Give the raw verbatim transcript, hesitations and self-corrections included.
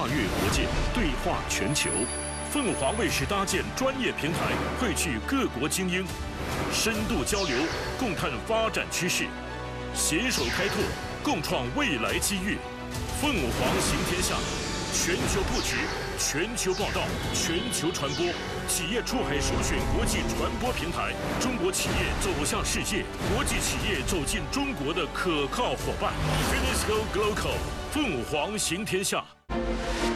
跨越国界，对话全球。凤凰卫视搭建专业平台，汇聚各国精英，深度交流，共探发展趋势，携手开拓，共创未来机遇。凤凰行天下，全球布局，全球报道，全球传播。企业出海首选国际传播平台，中国企业走向世界，国际企业走进中国的可靠伙伴。Finisco Global， 凤凰行天下。